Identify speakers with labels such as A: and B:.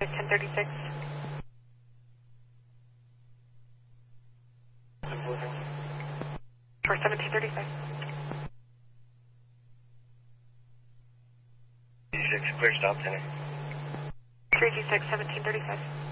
A: 1036. For 1735.
B: 36, clear stop center.
A: 326, 1735.